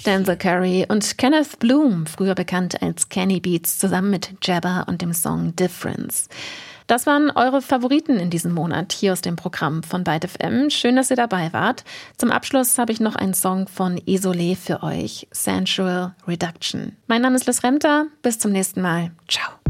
Denzel Curry und Kenneth Bloom, früher bekannt als Kenny Beats, zusammen mit Jabba und dem Song Difference. Das waren eure Favoriten in diesem Monat hier aus dem Programm von Byte FM. Schön, dass ihr dabei wart. Zum Abschluss habe ich noch einen Song von Isolé für euch, Sensual Reduction. Mein Name ist Liz Remter. Bis zum nächsten Mal. Ciao.